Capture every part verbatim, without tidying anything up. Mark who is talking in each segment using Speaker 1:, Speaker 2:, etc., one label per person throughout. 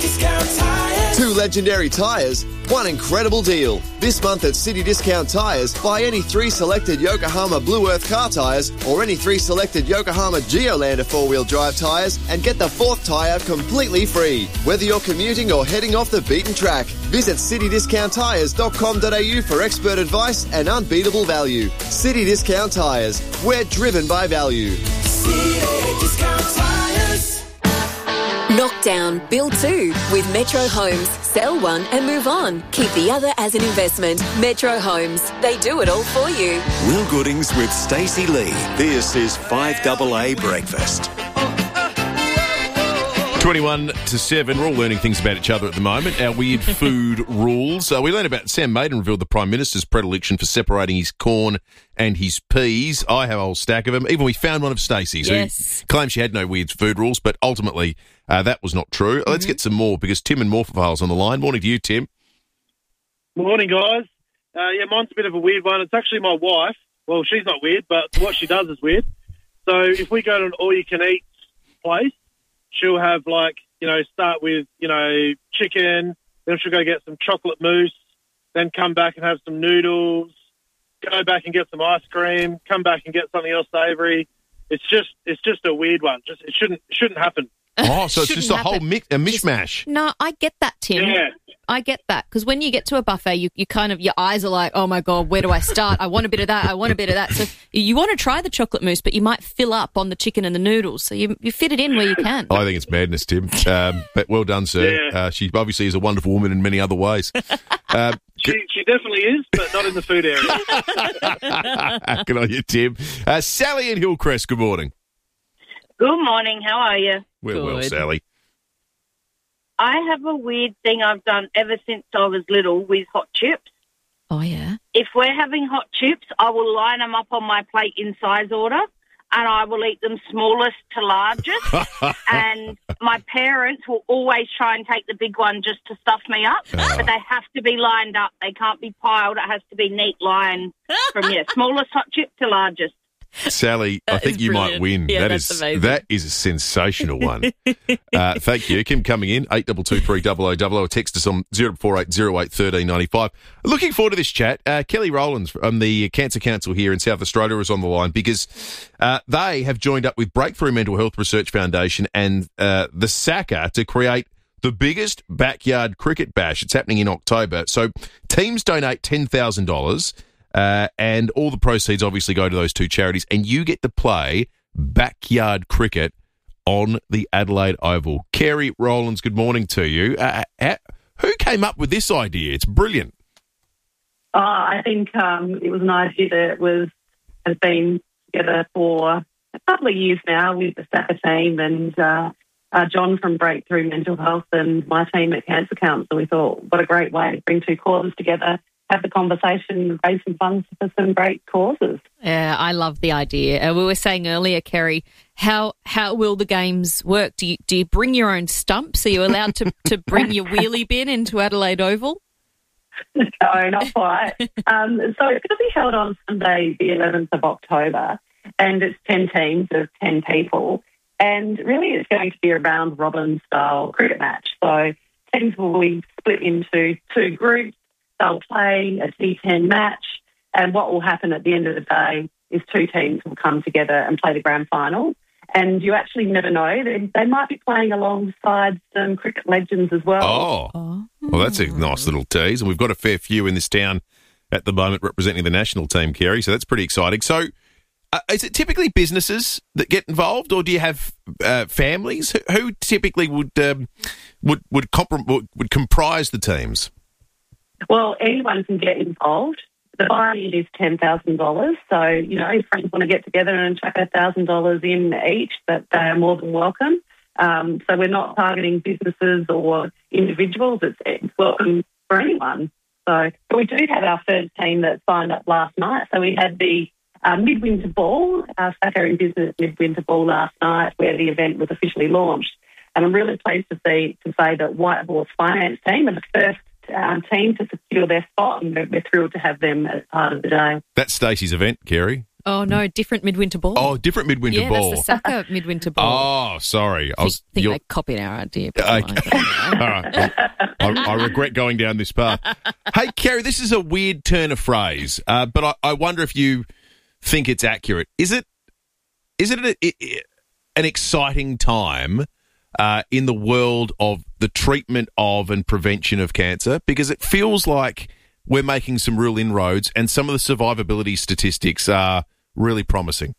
Speaker 1: Discount Tires.
Speaker 2: Two legendary tyres, one incredible deal. This month at City Discount Tyres, buy any three selected Yokohama Blue Earth car tyres or any three selected Yokohama Geolander four-wheel drive tyres and get the fourth tyre completely free. Whether you're commuting or heading off the beaten track, visit city discount tyres dot com dot a u for expert advice and unbeatable value. City Discount Tyres, we're driven by value.
Speaker 1: City Discount Tires.
Speaker 3: Knockdown, build two with Metro Homes. Sell one and move on. Keep the other as an investment. Metro Homes. They do it all for you.
Speaker 4: Will Goodings with Stacey Lee. This is five A A Breakfast.
Speaker 5: twenty-one to seven. We're all learning things about each other at the moment. Our weird food rules. Uh, we learned about Sam Maiden revealed the Prime Minister's predilection for separating his corn and his peas. I have a whole stack of them. Even we found one of Stacey's
Speaker 6: Yes.
Speaker 5: who claimed she had no weird food rules, but ultimately uh, that was not true. Mm-hmm. Let's get some more because Tim and Morphevale's on the line. Morning to you, Tim.
Speaker 7: Morning, guys. Uh, yeah, mine's a bit of a weird one. It's actually my wife. Well, she's not weird, but what she does is weird. So if we go to an all-you-can-eat place, she'll have, like, you know, start with, you know, chicken, then she'll go get some chocolate mousse, then come back and have some noodles, go back and get some ice cream, come back and get something else savoury. It's just it's just a weird one. Just It shouldn't it shouldn't happen.
Speaker 5: Oh, so it's
Speaker 6: Shouldn't
Speaker 5: just a
Speaker 6: happen.
Speaker 5: whole mix, a mishmash.
Speaker 6: No, I get that, Tim.
Speaker 7: Yeah.
Speaker 6: I get that because when you get to a buffet, you, you kind of your eyes are like, oh my god, where do I start? I want a bit of that. I want a bit of that. So you want to try the chocolate mousse, but you might fill up on the chicken and the noodles. So you you fit it in where you can.
Speaker 5: I think it's madness, Tim. Um, but well done, sir.
Speaker 7: Yeah.
Speaker 5: Uh, she obviously is a wonderful woman in many other ways. Uh,
Speaker 7: She, she definitely is, but not in the food area.
Speaker 5: good on you, Tim. Uh, Sally in Hillcrest, good morning.
Speaker 8: Good morning. How are you?
Speaker 5: Well, well,
Speaker 6: Good.
Speaker 5: Sally.
Speaker 8: I have a weird thing I've done ever since I was little with hot chips.
Speaker 6: Oh yeah.
Speaker 8: If we're having hot chips, I will line them up on my plate in size order, and I will eat them smallest to largest. And my parents will always try and take the big one just to stuff me up, but they have to be lined up. They can't be piled. It has to be neat line from, yeah, smallest hot chip to largest.
Speaker 5: Sally, I
Speaker 6: That
Speaker 5: think
Speaker 6: is
Speaker 5: you might
Speaker 6: brilliant.
Speaker 5: win.
Speaker 6: Yeah,
Speaker 5: that
Speaker 6: that's
Speaker 5: is
Speaker 6: amazing.
Speaker 5: that is a sensational one. uh, thank you. Kim coming in, eight two two three double oh double oh. Text us on zero four eight zero eight one three nine five. Looking forward to this chat. Uh, Kelly Rowlands from the Cancer Council here in South Australia is on the line because uh, they have joined up with Breakthrough Mental Health Research Foundation and uh, the S A C A to create the biggest backyard cricket bash. It's happening in October. So teams donate ten thousand dollars. Uh, and all the proceeds obviously go to those two charities, and you get to play backyard cricket on the Adelaide Oval. Kerry Rowlands, good morning to you. Uh, uh, who came up with this idea? It's brilliant.
Speaker 9: Uh, I think um, it was an idea that was has been together for a couple of years now with the S A C A team and uh, uh, John from Breakthrough Mental Health and my team at Cancer Council. We thought, what a great way to bring two causes together, have the conversation, raise some funds for some great causes.
Speaker 6: Yeah, I love the idea. Uh, we were saying earlier, Kerry, how how will the games work? Do you do you bring your own stumps? Are you allowed to, to bring your wheelie bin into Adelaide Oval?
Speaker 9: No, not quite. um, so it's going to be held on Sunday, the eleventh of October, and it's ten teams of ten people. And really it's going to be a round-robin style cricket match. So teams will be split into two groups. They'll play a T ten match, and what will happen at the end of the day is two teams will come together and play the grand final. And you actually never know. They, they might be playing alongside some cricket legends as well.
Speaker 5: Oh.
Speaker 6: Oh.
Speaker 5: Well, that's a nice little tease, and we've got a fair few in this town at the moment representing the national team, Kerry, so that's pretty exciting. So uh, is it typically businesses that get involved, or do you have uh, families? Who, who typically would, um, would, would, comprom- would would comprise the teams?
Speaker 9: Well, anyone can get involved. The buy-in is ten thousand dollars. So, you know, if friends want to get together and chuck one thousand dollars in each, that they are more than welcome. Um, so we're not targeting businesses or individuals. It's, it's welcome for anyone. So but we do have our first team that signed up last night. So we had the uh, Midwinter Ball, our S A C A in Business Midwinter Ball last night, where the event was officially launched. And I'm really pleased to see to say that White Horse Finance team are the first Um, team to secure their spot, and we're, we're thrilled to have them as part of the day.
Speaker 5: That's Stacey's event, Kerry.
Speaker 6: Oh, no, different midwinter ball.
Speaker 5: Oh, different midwinter
Speaker 6: yeah,
Speaker 5: ball.
Speaker 6: that's the Saka midwinter ball.
Speaker 5: Oh, sorry. I
Speaker 6: I
Speaker 5: was.
Speaker 6: think
Speaker 5: you're-
Speaker 6: they copied our idea. but
Speaker 5: Okay.
Speaker 6: I don't know.
Speaker 5: All right. Well, I, I regret going down this path. Hey, Kerry, this is a weird turn of phrase, uh, but I, I wonder if you think it's accurate. Is it? Is it a, i- an exciting time uh, in the world of the treatment of and prevention of cancer? Because it feels like we're making some real inroads, and some of the survivability statistics are really promising.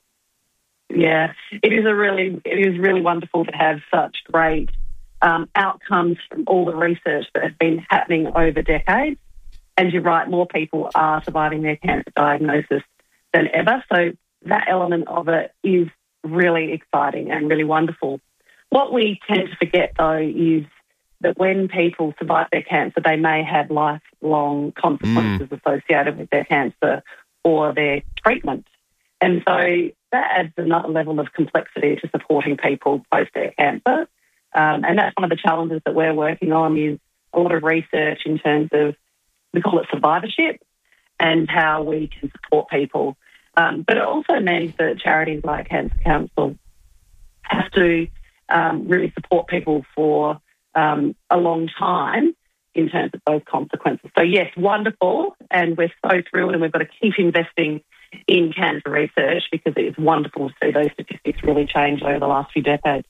Speaker 9: Yeah, it is a really, it is really wonderful to have such great um, outcomes from all the research that has been happening over decades. And you're right, more people are surviving their cancer diagnosis than ever. So that element of it is really exciting and really wonderful. What we tend to forget, though, is that when people survive their cancer, they may have lifelong consequences mm. associated with their cancer or their treatment. And so that adds another level of complexity to supporting people post their cancer. Um, and that's one of the challenges that we're working on, is a lot of research in terms of, we call it survivorship, and how we can support people. Um, but it also means that charities like Cancer Council have to um, really support people for um, a long time in terms of those consequences. So, yes, wonderful, and we're so thrilled, and we've got to keep investing in cancer research because it's wonderful to see those statistics really change over the last few decades.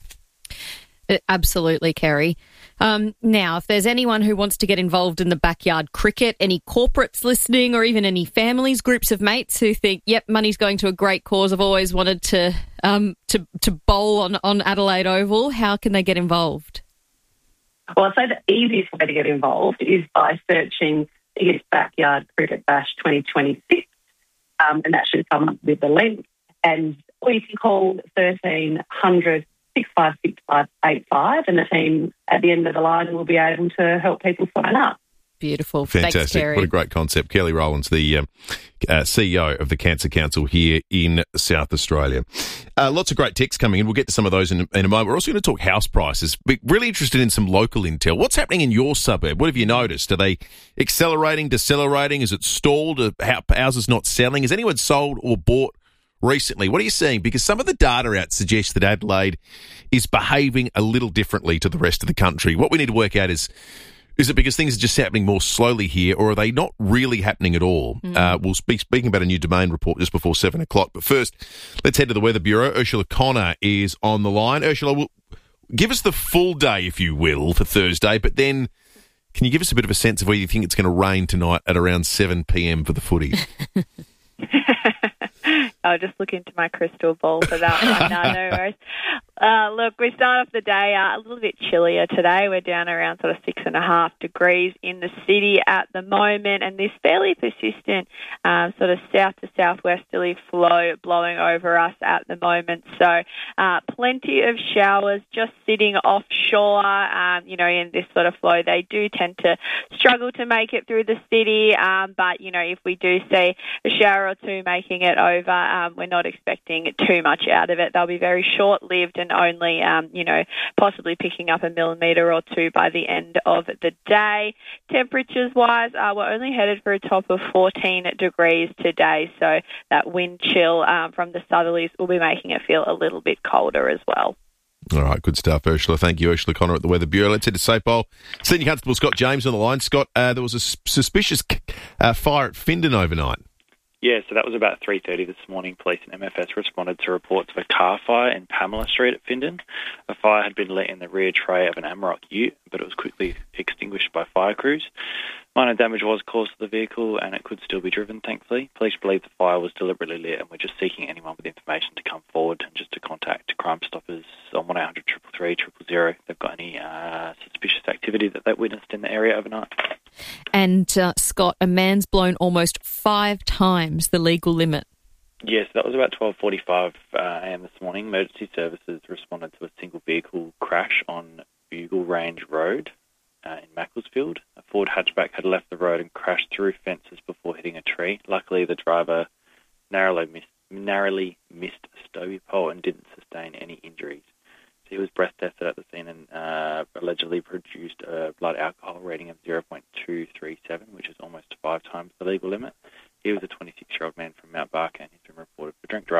Speaker 6: Absolutely, Kerry. Um, now, if there's anyone who wants to get involved in the backyard cricket, any corporates listening, or even any families, groups of mates who think, yep, money's going to a great cause, I've always wanted to um, to, to bowl on, on Adelaide Oval, how can they get involved?
Speaker 9: Well, I'd say the easiest way to get involved is by searching the Backyard Cricket Bash twenty twenty-six, um, and that should come up with the link. And or you can call thirteen hundred, six five six, five eight five, and the team at the end of the line will be able to help people sign up.
Speaker 6: Beautiful.
Speaker 5: Fantastic.
Speaker 6: Thanks, Kerry.
Speaker 5: What a great concept. Kelly Rowlands, the um, uh, C E O of the Cancer Council here in South Australia. Uh, lots of great texts coming in. We'll get to some of those in, in a moment. We're also going to talk house prices. We're really interested in some local intel. What's happening in your suburb? What have you noticed? Are they accelerating, decelerating? Is it stalled? Are houses not selling? Has anyone sold or bought recently? What are you seeing? Because some of the data out suggests that Adelaide is behaving a little differently to the rest of the country. What we need to work out is, is it because things are just happening more slowly here, or are they not really happening at all? Mm. Uh, we'll be speaking about a new domain report just before seven o'clock. But first, let's head to the Weather Bureau. Ursula Connor is on the line. Ursula, will give us the full day, if you will, for Thursday, but then can you give us a bit of a sense of where you think it's going to rain tonight at around seven p.m. for the footy?
Speaker 10: I'll just look into my crystal ball for that one. No, no worries. Uh, look, we start off the day uh, a little bit chillier today. We're down around sort of six and a half degrees in the city at the moment, and this fairly persistent um, sort of south to southwesterly flow blowing over us at the moment. So uh, plenty of showers just sitting offshore. Um, you know, in this sort of flow, they do tend to struggle to make it through the city. Um, but, you know, if we do see a shower or two making it over, um, we're not expecting too much out of it. They'll be very short-lived and only, um, you know, possibly picking up a millimetre or two by the end of the day. Temperatures-wise, uh, we're only headed for a top of fourteen degrees today, so that wind chill um, from the southerlies will be making it feel a little bit colder as well.
Speaker 5: All right, good stuff, Ursula. Thank you, Ursula Connor at the Weather Bureau. Let's head to Sapole. Senior Constable Scott James on the line. Scott, uh, there was a suspicious uh, fire at Findon overnight.
Speaker 11: Yeah, so that was about three thirty this morning. Police and M F S responded to reports of a car fire in Pamela Street at Findon. A fire had been lit in the rear tray of an Amarok ute, but it was quickly extinguished by fire crews. Minor damage was caused to the vehicle, and it could still be driven, thankfully. Police believe the fire was deliberately lit, and we're just seeking anyone with information to come forward and just to contact Crime Stoppers on one eight hundred, three three three, zero zero if they've got any uh, suspicious activity that they witnessed in the area overnight.
Speaker 6: And, uh, Scott, a man's blown almost five times the legal limit.
Speaker 11: Yes, that was about twelve forty-five uh, a m this morning. Emergency services responded to a single vehicle crash on Bugle Range Road uh, in Macclesfield. A Ford hatchback had left the road and crashed through fences before hitting a tree. Luckily, the driver narrowly missed, narrowly missed a stubby pole and didn't sustain any injuries. He was breath tested at the scene and uh, allegedly produced a blood alcohol rating of zero point two three seven, which is almost five times the legal limit. He was a twenty-six-year-old man from Mount Barker, and he's been reported for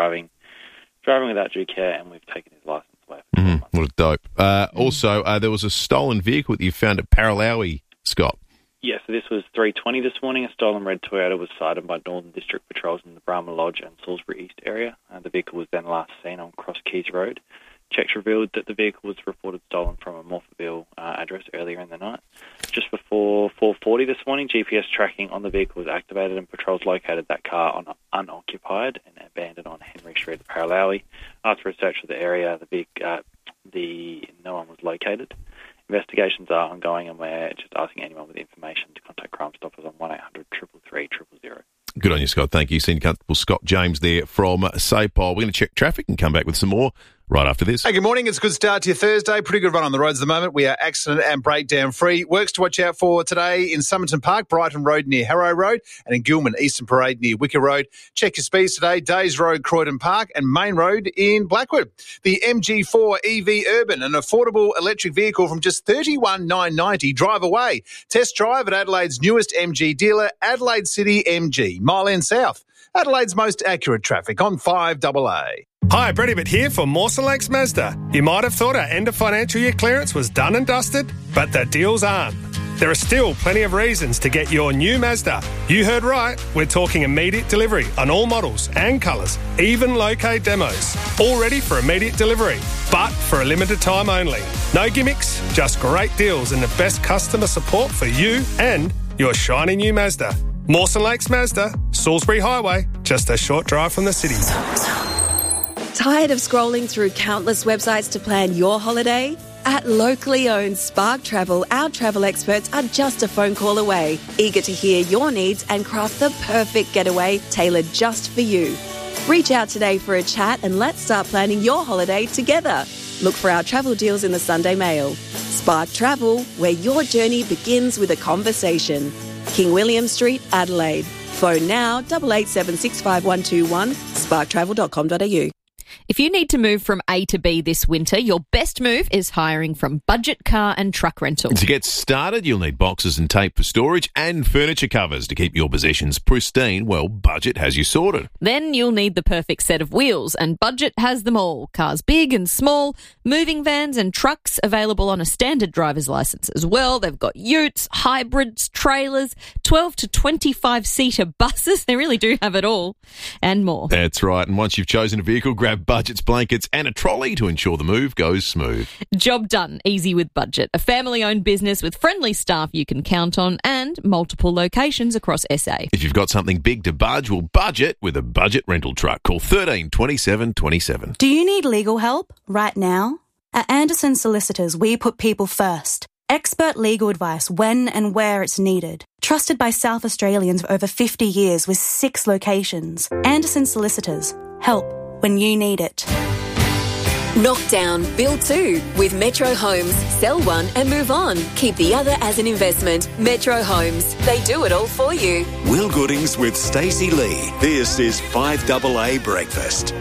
Speaker 11: driving driving without due care, and we've taken his licence away.
Speaker 5: Mm, what a dope. Uh, also, uh, there was a stolen vehicle that you found at Paralowie, Scott.
Speaker 11: Yeah, so this was three twenty this morning. A stolen red Toyota was sighted by Northern District Patrols in the Brahma Lodge and Salisbury East area. Uh, the vehicle was then last seen on Cross Keys Road. Checks revealed that the vehicle was reported stolen from a Morphettville uh, address earlier in the night. Just before four forty this morning, G P S tracking on the vehicle was activated and patrols located that car on unoccupied and abandoned on Henry Street at Paralowie. After a search of the area, the big, uh, the no one was located. Investigations are ongoing, and we're just asking anyone with information to contact Crime Stoppers on one eight hundred three three three zero zero.
Speaker 5: Good on you, Scott. Thank you. Senior Constable Scott James there from SAPOL. We're going to check traffic and come back with some more right after this.
Speaker 12: Hey, good morning. It's a good start to your Thursday. Pretty good run on the roads at the moment. We are accident and breakdown free. Works to watch out for today in Somerton Park, Brighton Road near Harrow Road, and in Gilman, Eastern Parade near Wicker Road. Check your speeds today. Days Road, Croydon Park, and Main Road in Blackwood. The M G four E V Urban, an affordable electric vehicle from just thirty-one thousand nine hundred ninety dollars. Drive away. Test drive at Adelaide's newest M G dealer, Adelaide City M G, Mile End South. Adelaide's most accurate traffic on five double A.
Speaker 13: Hi, Brett Ibbott here for Mawson Lakes Mazda. You might have thought our end of financial year clearance was done and dusted, but the deals aren't. There are still plenty of reasons to get your new Mazda. You heard right, we're talking immediate delivery on all models and colours, even low-K demos. All ready for immediate delivery, but for a limited time only. No gimmicks, just great deals and the best customer support for you and your shiny new Mazda. Mawson Lakes Mazda, Salisbury Highway, just a short drive from the city.
Speaker 14: Tired of scrolling through countless websites to plan your holiday? At locally owned Spark Travel, our travel experts are just a phone call away, eager to hear your needs and craft the perfect getaway tailored just for you. Reach out today for a chat and let's start planning your holiday together. Look for our travel deals in the Sunday Mail. Spark Travel, where your journey begins with a conversation. King William Street, Adelaide. Phone now, eight eight seven six five one two one, spark travel dot com dot a u.
Speaker 6: If you need to move from A to B this winter, your best move is hiring from Budget Car and Truck Rental.
Speaker 5: To get started, you'll need boxes and tape for storage and furniture covers to keep your possessions pristine. Well, Budget has you sorted.
Speaker 6: Then you'll need the perfect set of wheels, and Budget has them all. Cars big and small, moving vans and trucks available on a standard driver's licence as well. They've got utes, hybrids, trailers, twelve to twenty-five seater buses. They really do have it all and more.
Speaker 5: That's right. And once you've chosen a vehicle, grab Budget's blankets and a trolley to ensure the move goes smooth.
Speaker 6: Job done. Easy with Budget. A family-owned business with friendly staff you can count on and multiple locations across S A.
Speaker 5: If you've got something big to budge, well, budget with a Budget rental truck. Call thirteen twenty-seven twenty-seven.
Speaker 15: Do you need legal help right now? At Anderson Solicitors, we put people first. Expert legal advice when and where it's needed. Trusted by South Australians for over fifty years with six locations. Anderson Solicitors. Help when you need it.
Speaker 3: Knock down, build two with Metro Homes. Sell one and move on. Keep the other as an investment. Metro Homes. They do it all for you.
Speaker 4: Will Goodings with Stacey Lee. This is five double A Breakfast.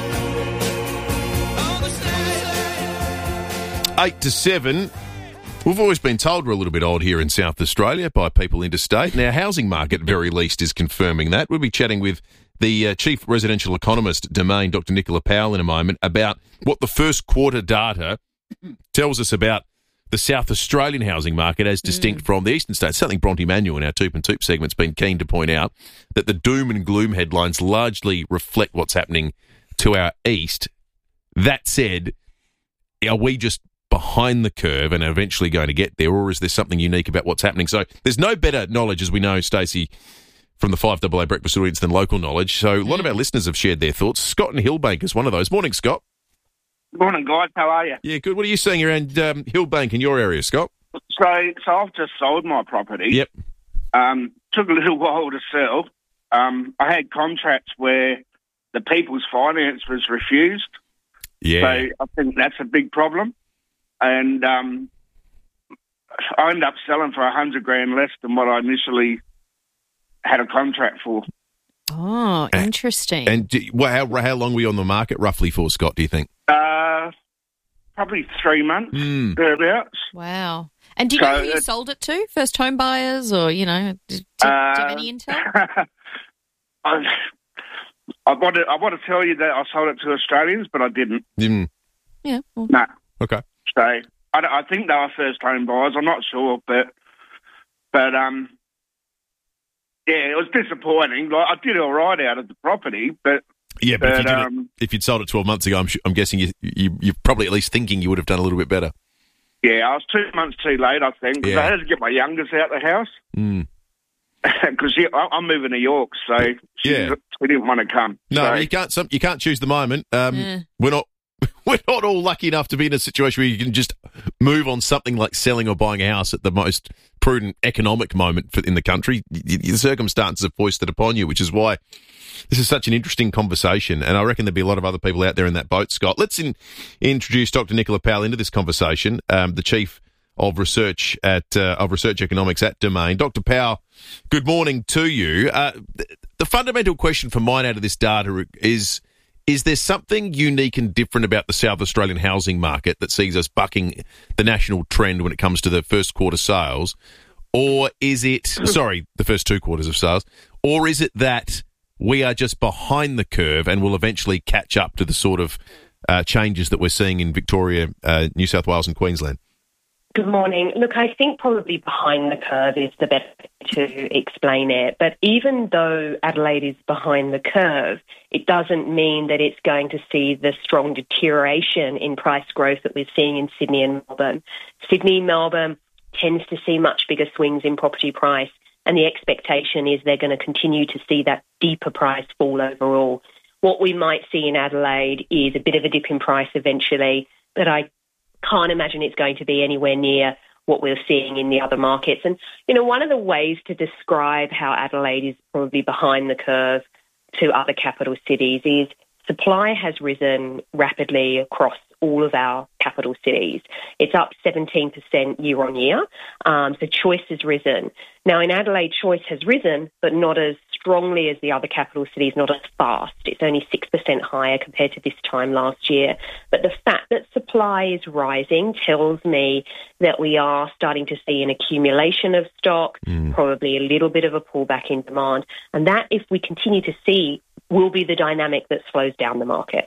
Speaker 5: Eight to seven. We've always been told we're a little bit odd here in South Australia by people interstate, and our housing market, at very least, is confirming that. We'll be chatting with the uh, Chief Residential Economist, Domain, Doctor Nicola Powell, in a moment, about what the first quarter data tells us about the South Australian housing market as distinct mm. from the eastern states. Something Bronte Manuel in our Toop and Toop segment's been keen to point out, that the doom and gloom headlines largely reflect what's happening to our east. That said, are we just behind the curve and eventually going to get there, or is there something unique about what's happening? So there's no better knowledge, as we know, Stacey, from the five double A Breakfast audience than local knowledge. So a lot of our listeners have shared their thoughts. Scott in Hillbank is one of those. Morning, Scott.
Speaker 16: Morning, guys. How are you?
Speaker 5: Yeah, good. What are you seeing around um, Hillbank in your area, Scott?
Speaker 16: So, so I've just sold my property.
Speaker 5: Yep.
Speaker 16: Um, took a little while to sell. Um, I had contracts where the people's finance was refused.
Speaker 5: Yeah.
Speaker 16: So I think that's a big problem. And um, I ended up selling for a hundred grand less than what I initially had a contract for.
Speaker 6: Oh, interesting.
Speaker 5: And do, well, how, how long were you on the market roughly for, Scott, do you think?
Speaker 16: Uh, probably three months,
Speaker 5: mm.
Speaker 16: thereabouts.
Speaker 6: Wow. And do you so, know who you sold it to? First home buyers or, you know, do, do, uh, do you have any intel?
Speaker 16: I, I want to, I want to tell you that I sold it to Australians, but I didn't.
Speaker 5: Mm.
Speaker 6: Yeah. Well.
Speaker 16: No.
Speaker 5: Okay.
Speaker 16: So I, don't- I think they were first home buyers. I'm not sure, but but um, yeah, it was disappointing. Like I did all right out of the property, but
Speaker 5: Yeah, but, if, you
Speaker 16: but,
Speaker 5: did
Speaker 16: um,
Speaker 5: it, if you'd sold it twelve months ago, I'm, su- I'm guessing you, you, you're probably at least thinking you would have done a little bit better.
Speaker 16: yeah, I was two months too late, I think, because
Speaker 5: Yeah.
Speaker 16: I had to get my youngest out the house
Speaker 5: Mm.
Speaker 16: because I'm moving to York, so she,
Speaker 5: Yeah.
Speaker 16: she didn't want to come.
Speaker 5: No,
Speaker 16: so,
Speaker 5: you can't. Some, you can't choose the moment. Um,
Speaker 6: Yeah.
Speaker 5: We're not. We're not all lucky enough to be in a situation where you can just move on something like selling or buying a house at the most prudent economic moment for, in the country. Y- y- The circumstances are foisted upon you, which is why this is such an interesting conversation. And I reckon there'll be a lot of other people out there in that boat, Scott. Let's in, introduce Doctor Nicola Powell into this conversation, um, the Chief of Research at uh, of Research Economics at Domain. Doctor Powell, good morning to you. Uh, the, the fundamental question for mine out of this data is, is there something unique and different about the South Australian housing market that sees us bucking the national trend when it comes to the first quarter sales? Or is it, sorry, the first two quarters of sales, or is it that we are just behind the curve and will eventually catch up to the sort of uh, changes that we're seeing in Victoria, uh, New South Wales and Queensland?
Speaker 17: Good morning. Look, I think probably behind the curve is the best way to explain it. But even though Adelaide is behind the curve, it doesn't mean that it's going to see the strong deterioration in price growth that we're seeing in Sydney and Melbourne. Sydney and Melbourne tends to see much bigger swings in property price, and the expectation is they're going to continue to see that deeper price fall overall. What we might see in Adelaide is a bit of a dip in price eventually, but I can't imagine it's going to be anywhere near what we're seeing in the other markets. And, you know, one of the ways to describe how Adelaide is probably behind the curve to other capital cities is supply has risen rapidly across all of our capital cities. It's up seventeen percent year on year, um, so choice has risen. Now, in Adelaide, choice has risen, but not as strongly as the other capital cities, not as fast. It's only six percent higher compared to this time last year. But the fact that supply is rising tells me that we are starting to see an accumulation of stock, mm. probably a little bit of a pullback in demand. And that, if we continue to see, will be the dynamic that slows down the market.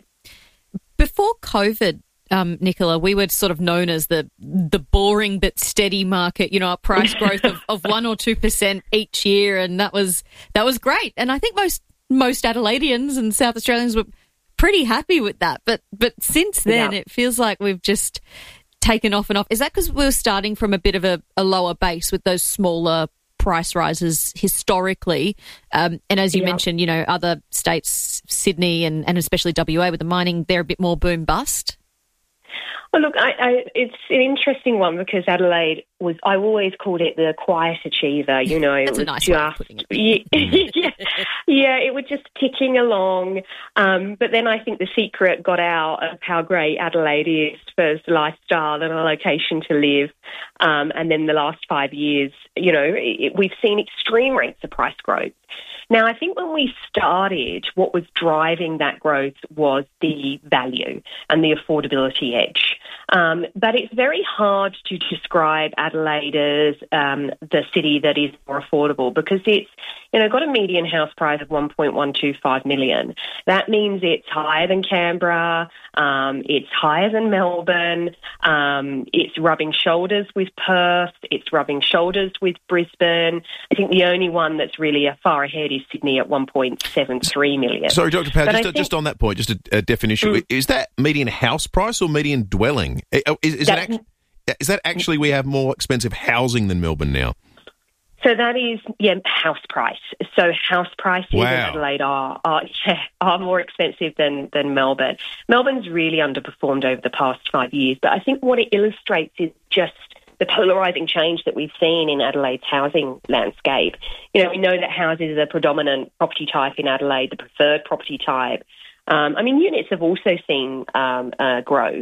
Speaker 6: Before COVID, um, Nicola, we were sort of known as the the boring but steady market, you know, a price growth of, of one or two percent each year, and that was that was great. And I think most most Adelaideans and South Australians were pretty happy with that. But but since then, yeah. it feels like we've just taken off and off. Is that because we were starting from a bit of a, a lower base with those smaller price rises historically? Um, and as you yeah. mentioned, you know, other states, Sydney and, and especially W A with the mining, they're a bit more boom bust.
Speaker 17: Well, look, I, I, it's an interesting one because Adelaide was, I always called it the quiet achiever, you know.
Speaker 6: That's
Speaker 17: it was
Speaker 6: a nice
Speaker 17: just,
Speaker 6: way of putting it.
Speaker 17: yeah, yeah, it was just ticking along. Um, but then I think the secret got out of how great Adelaide is for its lifestyle and a location to live. Um, and then the last five years, you know, it, we've seen extreme rates of price growth. Now, I think when we started, what was driving that growth was the value and the affordability edge. Um, but it's very hard to describe Adelaide as um, the city that is more affordable because it's, you know, got a median house price of one point one two five million. That means it's higher than Canberra, um, it's higher than Melbourne, um, it's rubbing shoulders with Perth, it's rubbing shoulders with Brisbane. I think the only one that's really far ahead is Sydney at one point seven three million.
Speaker 5: Sorry, Doctor Powell, just,
Speaker 17: think,
Speaker 5: just on that point, just a, a definition. Mm. Is that median house price or median dwelling? Is, is, that, it act, is that actually we have more expensive housing than Melbourne now?
Speaker 17: So that is, yeah, house price. So house prices
Speaker 5: wow.
Speaker 17: in Adelaide are are, yeah, are more expensive than, than Melbourne. Melbourne's really underperformed over the past five years, but I think what it illustrates is just the polarising change that we've seen in Adelaide's housing landscape. You know, we know that houses are the predominant property type in Adelaide, the preferred property type. Um, I mean, units have also seen um, uh, growth,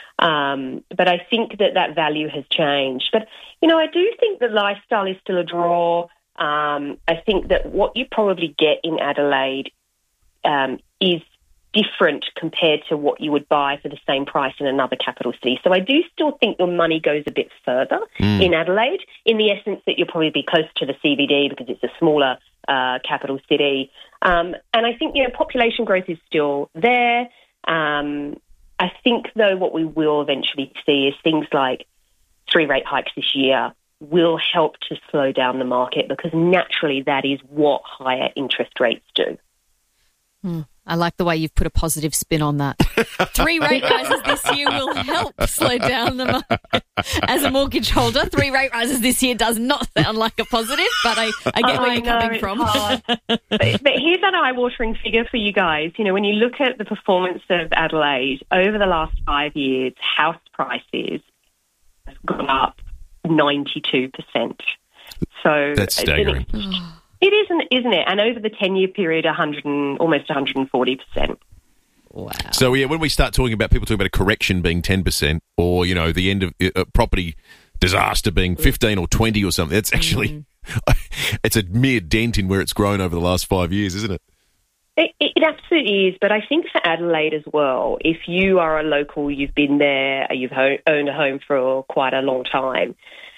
Speaker 17: um, but I think that that value has changed. But, you know, I do think the lifestyle is still a draw. Um, I think that what you probably get in Adelaide um, is different compared to what you would buy for the same price in another capital city. So I do still think your money goes a bit further
Speaker 18: Mm.
Speaker 17: in Adelaide, in the essence that you'll probably be closer to the C B D because it's a smaller uh, capital city. Um, and I think, you know, population growth is still there. Um, I think, though, what we will eventually see is things like three rate hikes this year will help to slow down the market because naturally that is what higher interest rates do.
Speaker 6: Hmm. I like the way you've put a positive spin on that. Three rate rises this year will help slow down the market. As a mortgage holder, three rate rises this year does not sound like a positive, but I, I get where
Speaker 17: I
Speaker 6: you're
Speaker 17: know,
Speaker 6: coming
Speaker 17: it's
Speaker 6: from.
Speaker 17: hard. but, but here's an eye-watering figure for you guys. You know, when you look at the performance of Adelaide over the last five years, house prices have gone up ninety-two percent. So
Speaker 5: That's staggering.
Speaker 17: It isn't, isn't it? And over the ten-year period, one hundred and, almost one hundred forty percent.
Speaker 6: Wow.
Speaker 5: So, yeah, when we start talking about people talking about a correction being ten percent or, you know, the end of uh, property disaster being fifteen or twenty or something, it's actually, it's a mere dent in where it's grown over the last five years, isn't it?
Speaker 17: It, it absolutely is, but I think for Adelaide as well, if you are a local, you've been there, you've ho- owned a home for quite a long time,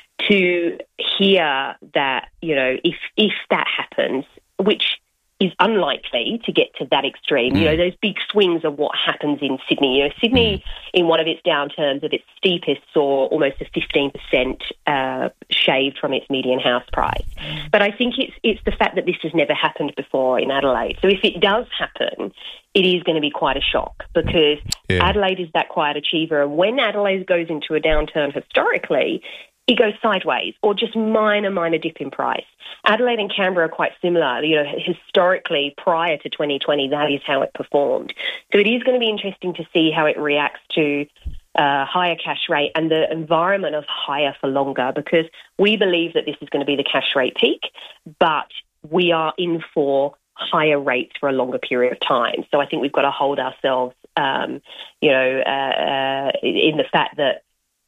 Speaker 17: to hear that, you know, if if that happens, which is unlikely to get to that extreme,
Speaker 18: Mm.
Speaker 17: you know, those big swings are what happens in Sydney. You know, Sydney, in one of its downturns at its steepest, saw almost a fifteen percent uh, shaved from its median house price. But I think it's it's the fact that this has never happened before in Adelaide. So if it does happen, it is going to be quite a shock because
Speaker 18: Yeah.
Speaker 17: Adelaide is that quiet achiever. And when Adelaide goes into a downturn historically, it goes sideways or just minor, minor dip in price. Adelaide and Canberra are quite similar. You know, historically, prior to twenty twenty, that is how it performed. So it is going to be interesting to see how it reacts to uh, higher cash rate and the environment of higher for longer, because we believe that this is going to be the cash rate peak, but we are in for higher rates for a longer period of time. So I think we've got to hold ourselves, um, you know, uh, uh, in the fact that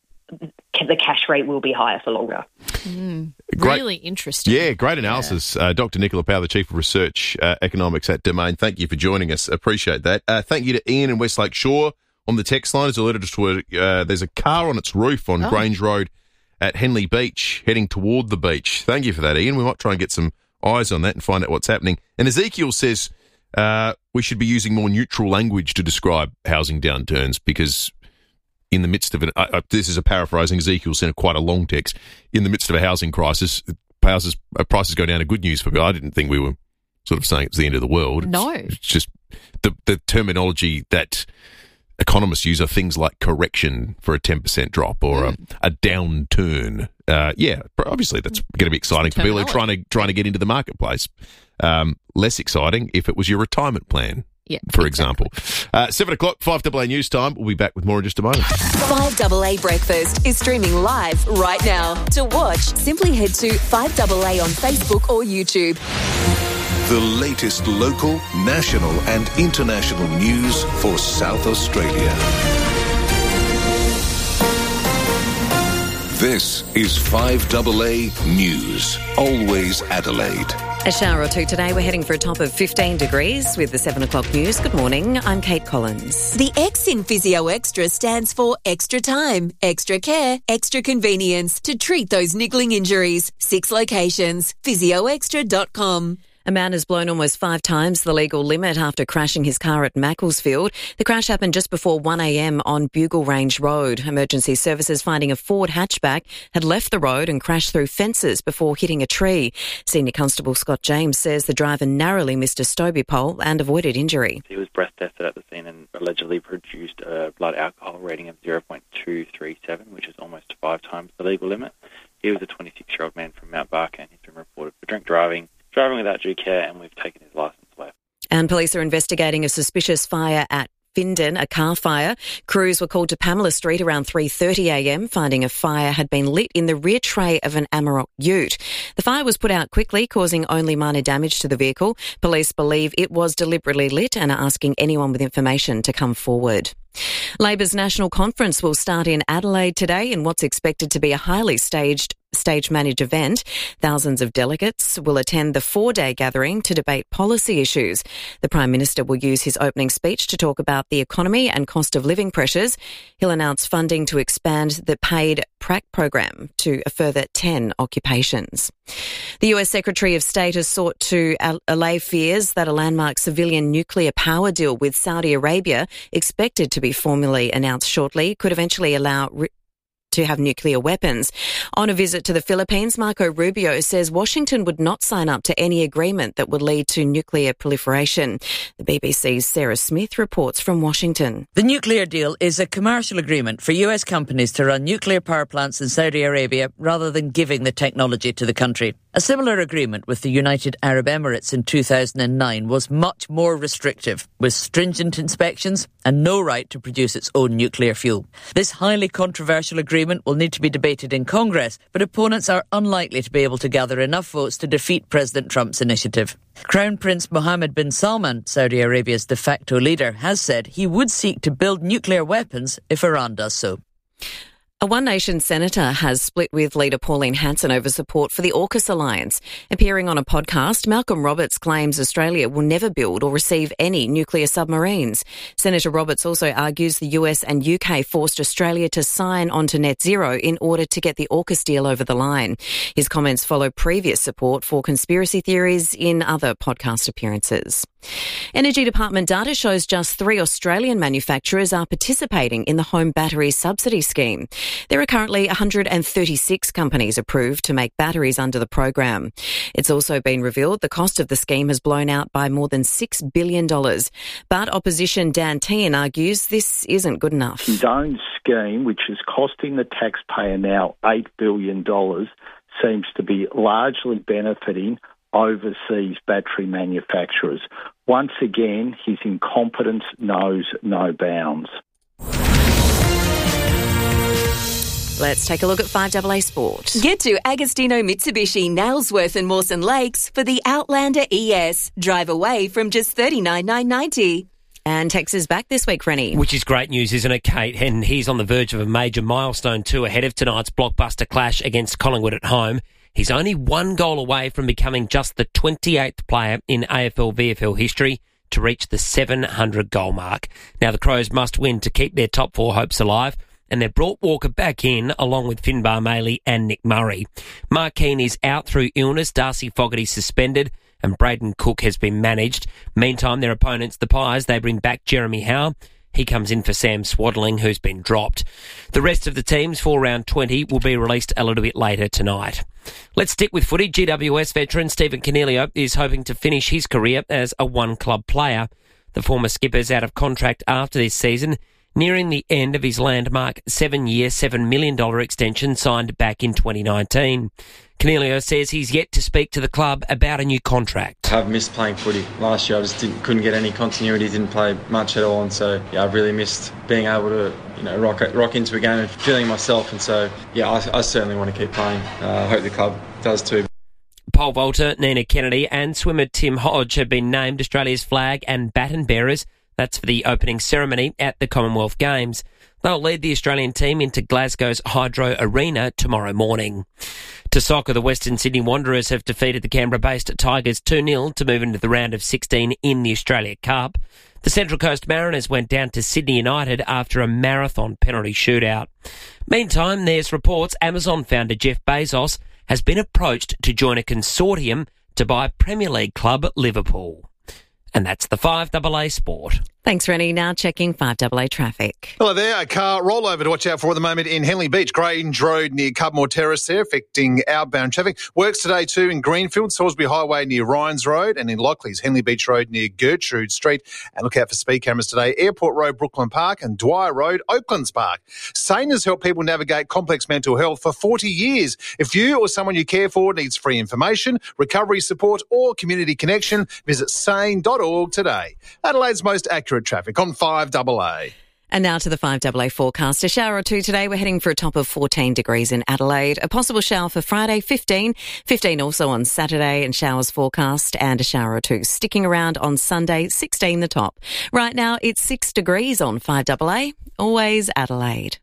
Speaker 17: the cash rate will be higher for longer.
Speaker 6: Mm,
Speaker 5: Great-
Speaker 6: really interesting.
Speaker 5: Yeah, great analysis. Uh, Doctor Nicola Powell, the Chief of Research uh, Economics at Domain. Thank you for joining us. Appreciate that. Uh, thank you to Ian in Westlake Shore on the text line. Has alerted us to a, uh, there's a car on its roof on
Speaker 6: Oh.
Speaker 5: Grange Road at Henley Beach, heading toward the beach. Thank you for that, Ian. We might try and get some eyes on that and find out what's happening. And Ezekiel says uh, we should be using more neutral language to describe housing downturns because in the midst of an, uh, uh, this is a paraphrasing, Ezekiel sent quite a long text, in the midst of a housing crisis, houses, uh, prices go down a good news for me. I didn't think we were sort of saying it's the end of the world.
Speaker 6: No.
Speaker 5: It's just the, the terminology that economists use are things like correction for a ten percent drop or a, a downturn. Uh, yeah, obviously that's going to be exciting for people who are trying to, trying to get into the marketplace. Um, less exciting if it was your retirement plan.
Speaker 6: Yeah,
Speaker 5: for example. Uh, seven o'clock, five double A news time. We'll be back with more in just a moment.
Speaker 3: five double A Breakfast is streaming live right now. To watch, simply head to five double A on Facebook or YouTube.
Speaker 19: The latest local, national and international news for South Australia. This is five double A News. Always Adelaide.
Speaker 18: A shower or two today. We're heading for a top of fifteen degrees with the seven o'clock news. Good morning. I'm Kate Collins.
Speaker 3: The X in Physio Extra stands for extra time, extra care, extra convenience to treat those niggling injuries. Six locations. physio extra dot com.
Speaker 18: A man has blown almost five times the legal limit after crashing his car at Macclesfield. The crash happened just before one a.m. on Bugle Range Road. Emergency services finding a Ford hatchback had left the road and crashed through fences before hitting a tree. Senior Constable Scott James says the driver narrowly missed a Stobie pole and avoided injury.
Speaker 11: He was breath tested at the scene and allegedly produced a blood alcohol rating of zero point two three seven, which is almost five times the legal limit. He was a twenty-six-year-old man from Mount Barker and he's been reported for drink driving, driving without due care, and we've taken his licence away.
Speaker 18: And police are investigating a suspicious fire at Findon, a car fire. Crews were called to Pamela Street around three thirty a.m, finding a fire had been lit in the rear tray of an Amarok ute. The fire was put out quickly, causing only minor damage to the vehicle. Police believe it was deliberately lit and are asking anyone with information to come forward. Labor's National Conference will start in Adelaide today in what's expected to be a highly staged stage-managed event. Thousands of delegates will attend the four-day gathering to debate policy issues. The Prime Minister will use his opening speech to talk about the economy and cost of living pressures. He'll announce funding to expand the paid PRAC program to a further ten occupations. The U S Secretary of State has sought to allay fears that a landmark civilian nuclear power deal with Saudi Arabia, expected to be formally announced shortly, could eventually allow Re- to have nuclear weapons. On a visit to the Philippines, Marco Rubio says Washington would not sign up to any agreement that would lead to nuclear proliferation. The B B C's Sarah Smith reports from Washington.
Speaker 20: The nuclear deal is a commercial agreement for U S companies to run nuclear power plants in Saudi Arabia rather than giving the technology to the country. A similar agreement with the United Arab Emirates in two thousand nine was much more restrictive, with stringent inspections and no right to produce its own nuclear fuel. This highly controversial agreement will need to be debated in Congress, but opponents are unlikely to be able to gather enough votes to defeat President Trump's initiative. Crown Prince Mohammed bin Salman, Saudi Arabia's de facto leader, has said he would seek to build nuclear weapons if Iran does so.
Speaker 18: A One Nation senator has split with leader Pauline Hanson over support for the AUKUS alliance. Appearing on a podcast, Malcolm Roberts claims Australia will never build or receive any nuclear submarines. Senator Roberts also argues the U S and U K forced Australia to sign onto net zero in order to get the AUKUS deal over the line. His comments follow previous support for conspiracy theories in other podcast appearances. Energy Department data shows just three Australian manufacturers are participating in the home battery subsidy scheme. There are currently one hundred thirty-six companies approved to make batteries under the program. It's also been revealed the cost of the scheme has blown out by more than six billion dollars. But opposition Dan Tehan argues this isn't good enough.
Speaker 21: His own scheme, which is costing the taxpayer now eight billion dollars, seems to be largely benefiting overseas battery manufacturers. Once again, his incompetence knows no bounds.
Speaker 18: Let's take a look at five A A Sport.
Speaker 3: Get to Agostino Mitsubishi, Nailsworth and Mawson Lakes for the Outlander E S. Drive away from just thirty-nine thousand nine hundred ninety dollars.
Speaker 18: And Tex is back this week, Rennie.
Speaker 22: Which is great news, isn't it, Kate? And he's on the verge of a major milestone too, ahead of tonight's blockbuster clash against Collingwood at home. He's only one goal away from becoming just the twenty-eighth player in A F L V F L history to reach the seven hundred goal mark. Now, the Crows must win to keep their top four hopes alive, and they've brought Walker back in along with Finbar Maley and Nick Murray. Mark Keane is out through illness, Darcy Fogarty suspended, and Braden Cook has been managed. Meantime, their opponents, the Pies, they bring back Jeremy Howe. He comes in for Sam Swaddling, who's been dropped. The rest of the teams for round twenty will be released a little bit later tonight. Let's stick with footy. G W S veteran Stephen Coniglio is hoping to finish his career as a one-club player. The former skipper's out of contract after this season, nearing the end of his landmark seven-year, seven million dollars extension signed back in twenty nineteen. Coniglio says he's yet to speak to the club about a new contract.
Speaker 23: I've missed playing footy. Last year I just didn't, couldn't get any continuity, didn't play much at all, and so yeah, I've really missed being able to you know rock rock into a game and feeling myself, and so yeah, I, I certainly want to keep playing. Uh, I hope the club does too.
Speaker 22: Pole vaulter Nina Kennedy and swimmer Tim Hodge have been named Australia's flag and baton bearers. That's for the opening ceremony at the Commonwealth Games. They'll lead the Australian team into Glasgow's Hydro Arena tomorrow morning. To soccer, the Western Sydney Wanderers have defeated the Canberra-based Tigers two nil to move into the round of sixteen in the Australia Cup. The Central Coast Mariners went down to Sydney United after a marathon penalty shootout. Meantime, there's reports Amazon founder Jeff Bezos has been approached to join a consortium to buy Premier League club Liverpool. And that's the five A A Sport.
Speaker 18: Thanks, Rennie. Now checking five A A traffic.
Speaker 12: Hello there. A car rollover to watch out for at the moment in Henley Beach, Grange Road near Cudmore Terrace there, affecting outbound traffic. Works today too in Greenfield, Salisbury Highway near Ryan's Road, and in Lockleys, Henley Beach Road near Gertrude Street. And look out for speed cameras today, Airport Road, Brooklyn Park, and Dwyer Road, Oaklands Park. Sane has helped people navigate complex mental health for forty years. If you or someone you care for needs free information, recovery support, or community connection, visit sane dot org today. Adelaide's most accurate traffic on five A A.
Speaker 18: And now to the five A A forecast. A shower or two today. We're heading for a top of fourteen degrees in Adelaide. A possible shower for Friday, fifteen. fifteen also on Saturday, and showers forecast, and a shower or two sticking around on Sunday, sixteen the top. Right now it's six degrees on five A A. Always Adelaide.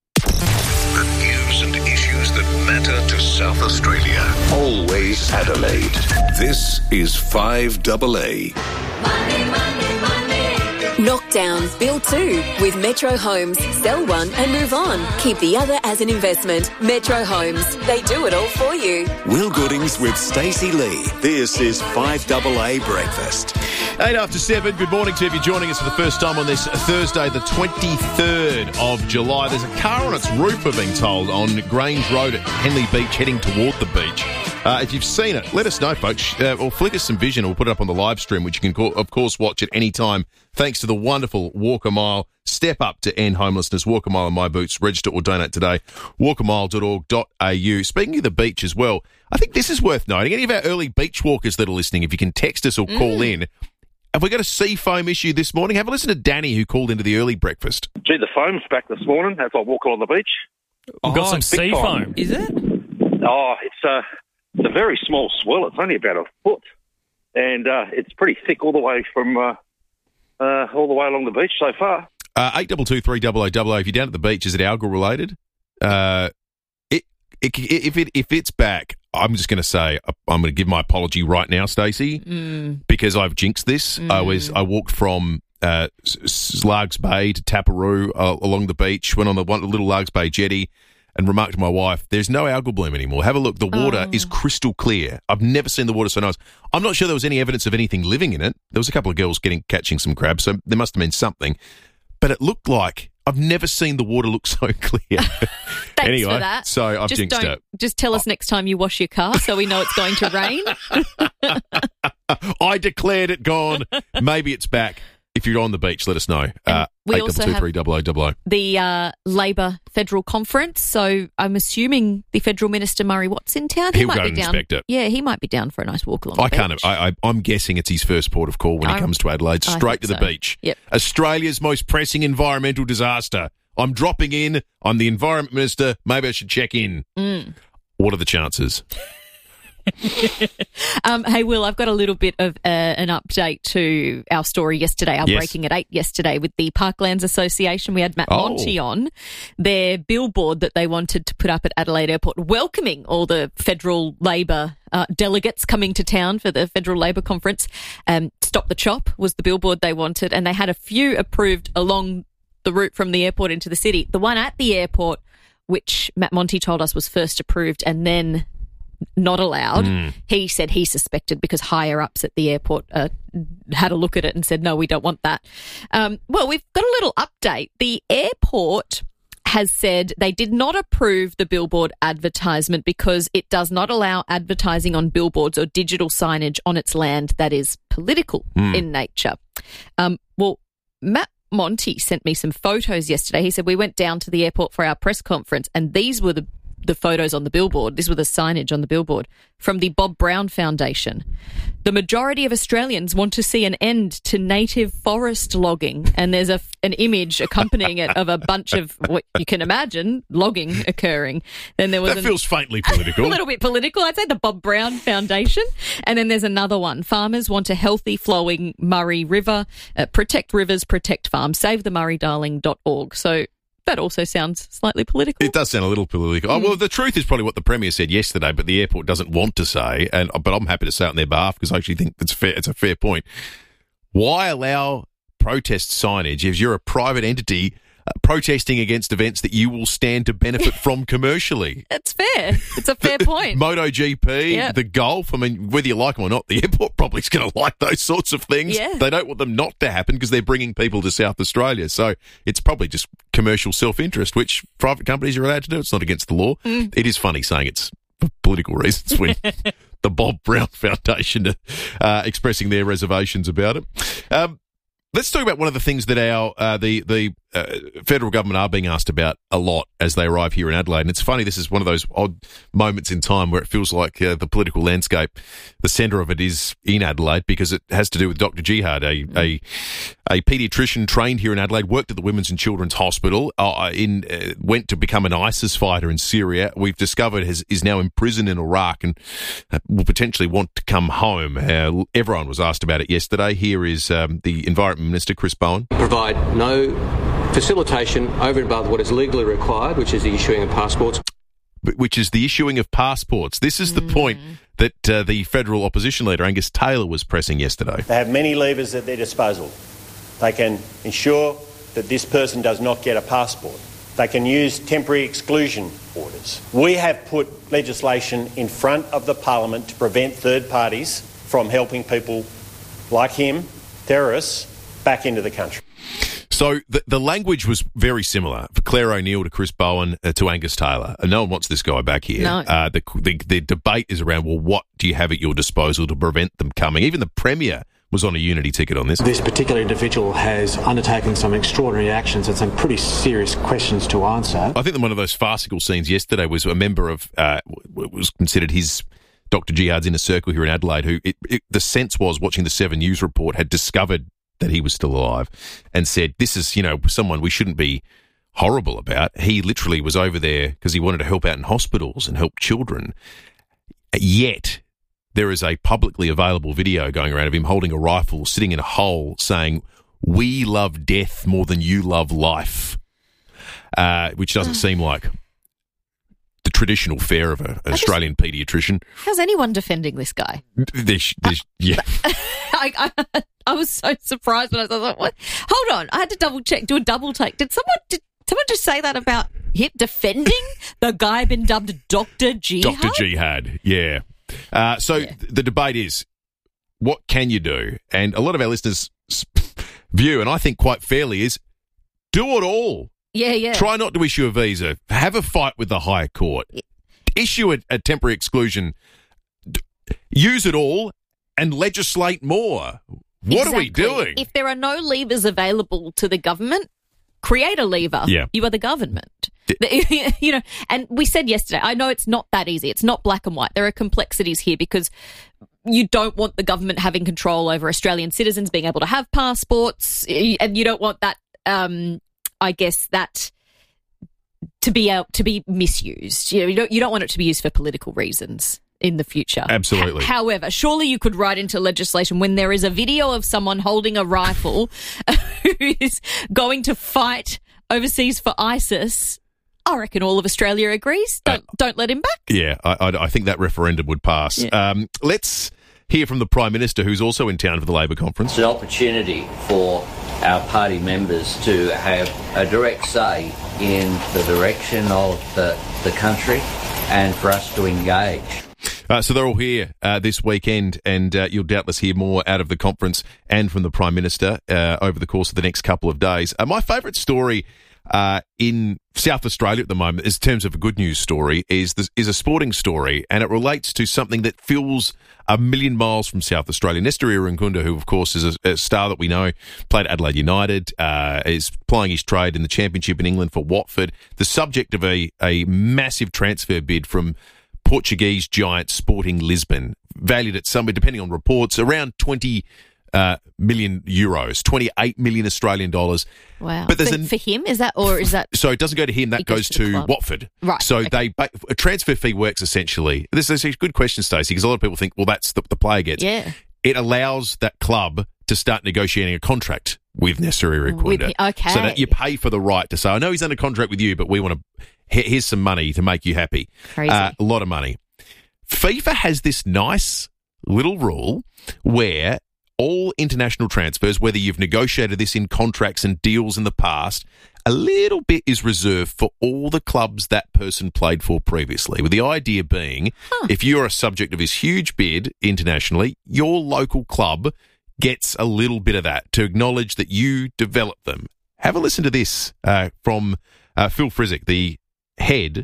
Speaker 19: The news and issues that matter to South Australia. Always Adelaide. This is five A A.
Speaker 3: Money, money, money. Knock down, build two with Metro Homes. Sell one and move on. Keep the other as an investment. Metro Homes. They do it all for you.
Speaker 4: Will Goodings with Stacey Lee. This is five A A Breakfast.
Speaker 5: Eight after seven. Good morning to you if you're joining us for the first time on this Thursday, the twenty-third of July. There's a car on its roof, we're being told, on Grange Road at Henley Beach, heading toward the beach. Uh, if you've seen it, let us know, folks, uh, or flick us some vision, or we'll put it up on the live stream, which you can, call, of course, watch at any time, thanks to the wonderful Walk a Mile. Step up to end homelessness. Walk a Mile in my boots. Register or donate today. walk a mile dot org dot a u. Speaking of the beach as well, I think this is worth noting. Any of our early beach walkers that are listening, if you can text us or call
Speaker 1: Mm.
Speaker 5: in, have we got a sea foam issue this morning? Have a listen to Danny, who called into the early breakfast.
Speaker 1: Gee, the foam's back this morning as I walk along the beach.
Speaker 2: We've got some
Speaker 1: it's big
Speaker 2: sea
Speaker 1: time.
Speaker 2: foam. Is it?
Speaker 1: Oh, it's a, it's a very small swell. It's only about a foot. And uh, it's pretty thick all the way from uh, uh, all the way along the beach so far.
Speaker 5: Uh, eight two two three double O double O. If you're down at the beach, is it algal related? Uh, it, it, if it if it's back, I'm just going to say I'm going to give my apology right now, Stacey,
Speaker 6: Mm.
Speaker 5: because I've jinxed this. I was I walked from uh, S- S- Largs Bay to Taparoo uh, along the beach, went on the one little Largs Bay jetty, and remarked to my wife, "There's no algal bloom anymore. Have a look. The water
Speaker 6: Oh.
Speaker 5: is crystal clear. I've never seen the water so nice. I'm not sure there was any evidence of anything living in it. There was a couple of girls getting catching some crabs, so there must have been something." But it looked like I've never seen the water look so clear.
Speaker 6: Thanks
Speaker 5: anyway,
Speaker 6: for that.
Speaker 5: so I've
Speaker 6: just
Speaker 5: jinxed
Speaker 6: don't,
Speaker 5: it.
Speaker 6: Just tell us next time you wash your car so we know it's going to rain.
Speaker 5: I declared it gone. Maybe it's back. If you're on the beach, let us know. Uh,
Speaker 6: we
Speaker 5: eight
Speaker 6: also
Speaker 5: two two
Speaker 6: have-
Speaker 5: three double O double O.
Speaker 6: The uh, Labor Federal Conference. So I'm assuming the Federal Minister Murray Watt's in town. He
Speaker 5: He'll
Speaker 6: might
Speaker 5: go
Speaker 6: be
Speaker 5: and
Speaker 6: down.
Speaker 5: inspect it.
Speaker 6: Yeah, he might be down for a nice walk along.
Speaker 5: I
Speaker 6: the
Speaker 5: can't.
Speaker 6: beach.
Speaker 5: I, I, I'm guessing it's his first port of call when he
Speaker 6: I-
Speaker 5: comes to Adelaide.
Speaker 6: I
Speaker 5: Straight to
Speaker 6: think
Speaker 5: the
Speaker 6: so.
Speaker 5: beach.
Speaker 6: Yep.
Speaker 5: Australia's most pressing environmental disaster. I'm dropping in. I'm the Environment Minister. Maybe I should check in.
Speaker 6: Mm.
Speaker 5: What are the chances?
Speaker 6: Um, hey, Will, I've got a little bit of uh, an update to our story yesterday, our
Speaker 5: Yes.
Speaker 6: Breaking at eight yesterday with the Parklands Association. We had Matt
Speaker 5: Oh.
Speaker 6: Monty on. Their billboard that they wanted to put up at Adelaide Airport welcoming all the federal Labor uh, delegates coming to town for the Federal Labor Conference. Um, Stop the Chop was the billboard they wanted, and they had a few approved along the route from the airport into the city. The one at the airport, which Matt Monty told us was first approved and then not allowed.
Speaker 5: Mm.
Speaker 6: He said he suspected because higher ups at the airport uh, had a look at it and said, no, we don't want that. Um, well, we've got a little update. The airport has said they did not approve the billboard advertisement because it does not allow advertising on billboards or digital signage on its land that is political
Speaker 5: Mm.
Speaker 6: in nature. Um, well, Matt Monty sent me some photos yesterday. He said we went down to the airport for our press conference and these were the the photos on the billboard. These were the signage on the billboard from the Bob Brown Foundation. The majority of Australians want to see an end to native forest logging, and there's a, an image accompanying it of a bunch of what you can imagine logging occurring. Then there was
Speaker 5: That
Speaker 6: an-
Speaker 5: feels faintly political.
Speaker 6: a little bit political. I'd say the Bob Brown Foundation. And then there's another one. Farmers want a healthy flowing Murray River. Uh, protect rivers, protect farms. save the murray darling dot org. So that also sounds slightly political.
Speaker 5: It does sound a little political. Oh, well, the truth is probably what the Premier said yesterday, but the airport doesn't want to say. And but I'm happy to say it on their behalf because I actually think it's fair. It's a fair point. Why allow protest signage if you're a private entity uh, protesting against events that you will stand to benefit from commercially?
Speaker 6: It's fair. It's a fair point.
Speaker 5: MotoGP,
Speaker 6: Yep.
Speaker 5: the golf. I mean, whether you like them or not, the airport probably is going to like those sorts of things.
Speaker 6: Yeah.
Speaker 5: They don't want them not to happen because they're bringing people to South Australia. So it's probably just commercial self-interest, which private companies are allowed to do. It's not against the law.
Speaker 6: Mm.
Speaker 5: It is funny saying it's for political reasons when the Bob Brown Foundation are uh, expressing their reservations about it. Um, Let's talk about one of the things that our uh, the the uh, federal government are being asked about a lot as they arrive here in Adelaide. And it's funny, this is one of those odd moments in time where it feels like uh, the political landscape, the centre of it is in Adelaide, because it has to do with Doctor Jihad, a a, a paediatrician trained here in Adelaide, worked at the Women's and Children's Hospital, uh, in uh, went to become an ISIS fighter in Syria. We've discovered has, is now imprisoned in Iraq and uh, will potentially want to come home. Uh, everyone was asked about it yesterday. Here is um, the Environment Minister, Chris Bowen.
Speaker 2: Provide no facilitation over and above what is legally required, which is the issuing of passports.
Speaker 5: Which is the issuing of passports. This is the mm. point that uh, the federal opposition leader, Angus Taylor, was pressing yesterday.
Speaker 7: They have many levers at their disposal. They can ensure that this person does not get a passport. They can use temporary exclusion orders. We have put legislation in front of the Parliament to prevent third parties from helping people like him, terrorists, back into the country.
Speaker 5: So the, the language was very similar for Claire O'Neill to Chris Bowen uh, to Angus Taylor. And no one wants this guy back here.
Speaker 6: No.
Speaker 5: Uh, the, the the debate is around, well, what do you have at your disposal to prevent them coming? Even the Premier was on a unity ticket on this.
Speaker 8: This particular individual has undertaken some extraordinary actions and some pretty serious questions to answer.
Speaker 5: I think that one of those farcical scenes yesterday was a member of, uh, was considered his Doctor Jihad's inner circle here in Adelaide, who it, it, the sense was, watching the Seven News report, had discovered that he was still alive and said, this is, you know, someone we shouldn't be horrible about. He literally was over there because he wanted to help out in hospitals and help children. Yet there is a publicly available video going around of him holding a rifle, sitting in a hole, saying, "We love death more than you love life," uh, which doesn't seem like the traditional fare of a, an Australian just, paediatrician.
Speaker 6: How's anyone defending this guy?
Speaker 5: There's, there's, yeah.
Speaker 6: I, I, I was so surprised when I was like, what? Hold on. I had to double check, do a double take. Did someone, did someone just say that about him defending the guy been dubbed Doctor Jihad?
Speaker 5: Doctor Jihad, yeah. Uh, so yeah. th- the debate is, what can you do? And a lot of our listeners' view, and I think quite fairly, is do it all.
Speaker 6: Yeah, yeah.
Speaker 5: Try not to issue a visa. Have a fight with the higher court. Yeah. Issue a, a temporary exclusion. D- use it all and legislate more. What
Speaker 6: exactly.
Speaker 5: are we doing?
Speaker 6: If there are no levers available to the government, create a lever.
Speaker 5: Yeah.
Speaker 6: You are the government. You know, and we said yesterday, I know it's not that easy. It's not black and white. There are complexities here because you don't want the government having control over Australian citizens being able to have passports, and you don't want that, um, I guess, that to be able, to be misused. You know, you don't, you don't want it to be used for political reasons in the future.
Speaker 5: Absolutely.
Speaker 6: H- however, surely you could write into legislation when there is a video of someone holding a rifle who is going to fight overseas for ISIS. I reckon all of Australia agrees. Don't uh, don't let him back.
Speaker 5: Yeah, I, I, I think that referendum would pass.
Speaker 6: Yeah.
Speaker 5: Um, let's hear from the Prime Minister, who's also in town for the Labor conference.
Speaker 24: It's an opportunity for our party members to have a direct say in the direction of the, the country and for us to engage.
Speaker 5: Uh, so they're all here uh, this weekend, and uh, you'll doubtless hear more out of the conference and from the Prime Minister uh, over the course of the next couple of days. Uh, my favourite story uh, in South Australia at the moment, in terms of a good news story, is this, is a sporting story, and it relates to something that feels a million miles from South Australia. Nestor Irankunda, who of course is a, a star that we know, played at Adelaide United, uh, is plying his trade in the Championship in England for Watford, the subject of a, a massive transfer bid from Portuguese giant Sporting Lisbon, valued at somewhere, depending on reports, around twenty uh, million euros, twenty-eight million Australian dollars.
Speaker 6: Wow.
Speaker 5: But there's
Speaker 6: for,
Speaker 5: an,
Speaker 6: for him, is that, or is that?
Speaker 5: So it doesn't go to him, that
Speaker 6: It goes
Speaker 5: goes,
Speaker 6: to the
Speaker 5: to,
Speaker 6: club.
Speaker 5: Watford.
Speaker 6: Right,
Speaker 5: So
Speaker 6: okay.
Speaker 5: they a transfer fee works essentially. This is a good question, Stacey, because a lot of people think, well, that's the, the player gets.
Speaker 6: Yeah.
Speaker 5: It allows that club to start negotiating a contract with Nestor Irankunda.
Speaker 6: With- okay.
Speaker 5: So that you pay for the right to say, I know he's under contract with you, but we want to, here's some money to make you happy.
Speaker 6: Crazy.
Speaker 5: Uh, a lot of money. FIFA has this nice little rule where all international transfers, whether you've negotiated this in contracts and deals in the past, a little bit is reserved for all the clubs that person played for previously, with the idea being
Speaker 6: Huh.
Speaker 5: if you're a subject of this huge bid internationally, your local club gets a little bit of that to acknowledge that you developed them. Have a listen to this uh, from uh, Phil Frizzick, the head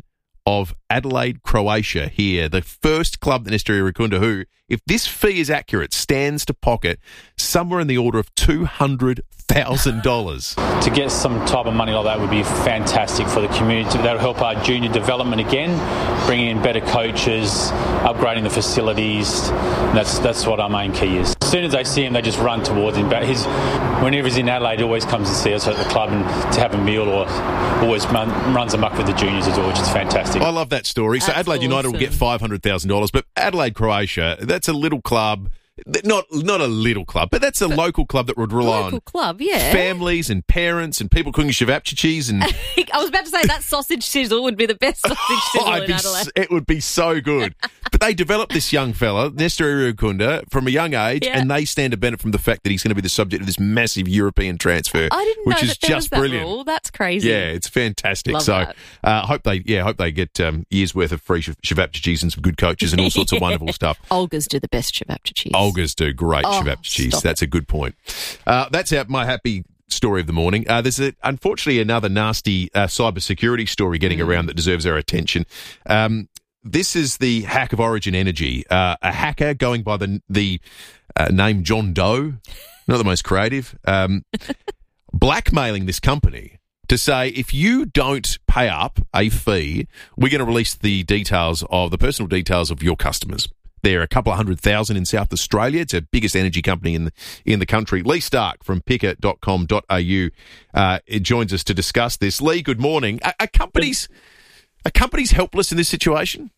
Speaker 5: of Adelaide, Croatia here, the first club in Nestor Irankunda who, if this fee is accurate, stands to pocket somewhere in the order of two hundred thousand dollars.
Speaker 9: To get some type of money like that would be fantastic for the community. That would help our junior development again, bringing in better coaches, upgrading the facilities. That's that's what our main key is. As soon as they see him, they just run towards him. But his, whenever he's in Adelaide, he always comes to see us at the club and to have a meal, or always run, runs amok with the juniors as well, which is fantastic.
Speaker 5: I love that story. So
Speaker 6: That's
Speaker 5: Adelaide United
Speaker 6: awesome.
Speaker 5: will get five hundred thousand dollars, but Adelaide, Croatia, that's a little club. Not not a little club, but that's a but local club that would rely
Speaker 6: local
Speaker 5: on
Speaker 6: club, yeah.
Speaker 5: families and parents and people cooking shevapchichis. And
Speaker 6: I was about to say that sausage sizzle would be the best sausage sizzle
Speaker 5: oh,
Speaker 6: in Adelaide.
Speaker 5: It would be so good. But they developed this young fella, Nestor Irankunda, from a young age,
Speaker 6: Yeah.
Speaker 5: and they stand to benefit from the fact that he's going to be the subject of this massive European transfer,
Speaker 6: I didn't
Speaker 5: which
Speaker 6: know
Speaker 5: is
Speaker 6: that there
Speaker 5: just
Speaker 6: was that
Speaker 5: brilliant.
Speaker 6: rule. That's crazy.
Speaker 5: Yeah, it's fantastic.
Speaker 6: Love
Speaker 5: so,
Speaker 6: that.
Speaker 5: uh, hope they, yeah, hope they get um, years worth of free shevapchichis and some good coaches and all sorts of
Speaker 6: Yeah.
Speaker 5: wonderful stuff.
Speaker 6: Olgas do the best shevapchichis.
Speaker 5: Olgas do great
Speaker 6: Oh,
Speaker 5: shevapchichis.
Speaker 6: stop
Speaker 5: That's a good point. Uh, that's our, my happy story of the morning. Uh, there's a, unfortunately another nasty uh, cybersecurity story getting
Speaker 6: Mm.
Speaker 5: around that deserves our attention. Um, this is the hack of Origin Energy. Uh, a hacker going by the the uh, name John Doe, not the most creative, um, blackmailing this company to say, if you don't pay up a fee, we're going to release the details of the personal details of your customers. There are a couple of hundred thousand in South Australia. It's the biggest energy company in the, in the country. Lee Stark from picker dot com dot a u uh, it joins us to discuss this. Lee, good morning. Are, are companies are companies helpless in this situation?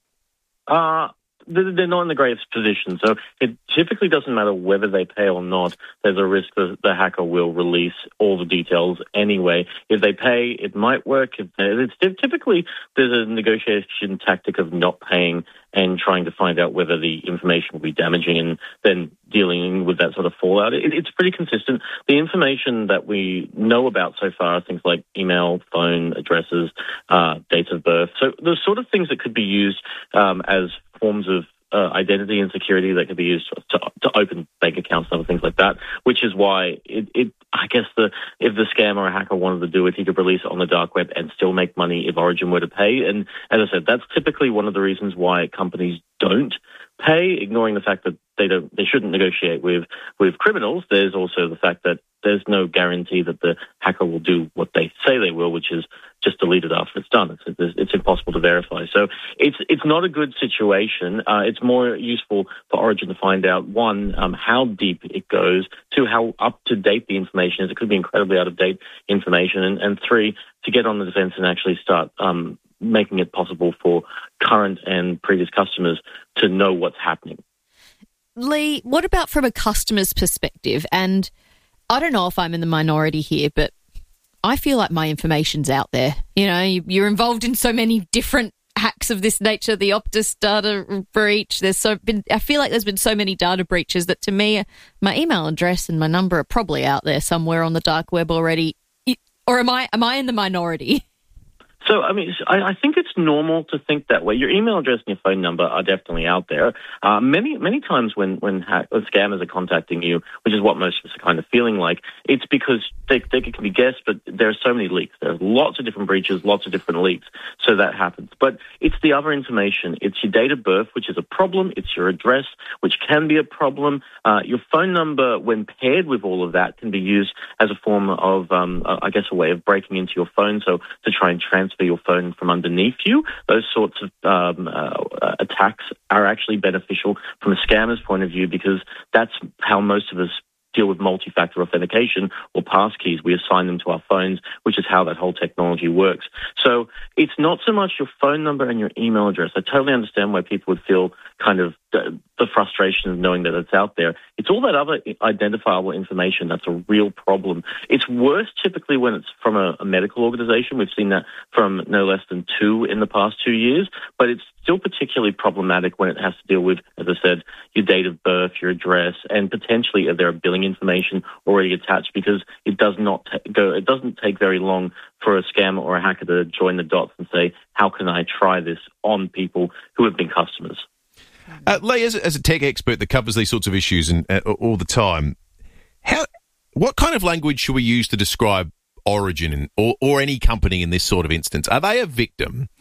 Speaker 10: Uh, they're they're not in the greatest position. So it typically doesn't matter whether they pay or not. There's a risk that the hacker will release all the details anyway. If they pay, it might work. If they, it's typically there's a negotiation tactic of not paying and trying to find out whether the information will be damaging and then dealing with that sort of fallout. It, it's pretty consistent. The information that we know about so far are things like email, phone addresses, uh, dates of birth. So the sort of things that could be used um, as forms of uh, identity and security that could be used to, to open bank accounts and other things like that, which is why it, it I guess the if the scam or a hacker wanted to do it, he could release it on the dark web and still make money if Origin were to pay. And as I said, that's typically one of the reasons why companies don't pay, ignoring the fact that they don't, they shouldn't negotiate with, with criminals. There's also the fact that there's no guarantee that the hacker will do what they say they will, which is just delete it after it's done. It's, it's impossible to verify. So it's it's not a good situation. Uh, it's more useful for Origin to find out, one, um, how deep it goes, two, how up-to-date the information is. It could be incredibly out-of-date information. And, and three, to get on the defense and actually start um, making it possible for current and previous customers to know what's happening.
Speaker 6: Lee, what about from a customer's perspective? And I don't know if I'm in the minority here, but I feel like my information's out there. You know, you, you're involved in so many different hacks of this nature, the Optus data breach. There's so been, I feel like there's been so many data breaches that to me, my email address and my number are probably out there somewhere on the dark web already. Or am I, am I in the minority?
Speaker 10: So, I mean, I, I think it's normal to think that way. Your email address and your phone number are definitely out there. Uh, many, many times when, when, ha- when scammers are contacting you, which is what most of us are kind of feeling like, it's because they, they can be guessed, but there are so many leaks. There's lots of different breaches, lots of different leaks, so that happens. But it's the other information. It's your date of birth, which is a problem. It's your address, which can be a problem. Uh, your phone number, when paired with all of that, can be used as a form of, um, I guess, a way of breaking into your phone, so to try and transfer your phone from underneath you. Those sorts of um, uh, attacks are actually beneficial from a scammer's point of view, because that's how most of us deal with multi-factor authentication or passkeys. We assign them to our phones, which is how that whole technology works. So it's not so much your phone number and your email address. I totally understand why people would feel kind of the, the frustration of knowing that it's out there. It's all that other identifiable information that's a real problem. It's worse typically when it's from a, a medical organization. We've seen that from no less than two in the past two years, but it's still particularly problematic when it has to deal with, as I said, your date of birth, your address, and potentially if there are billing information already attached, because it does not ta- go, it doesn't take very long for a scammer or a hacker to join the dots and say, how can I try this on people who have been customers?
Speaker 5: Uh, Lee, as a, as a tech expert that covers these sorts of issues and uh, all the time, how, what kind of language should we use to describe Origin in, or, or any company in this sort of instance? Are they a victim,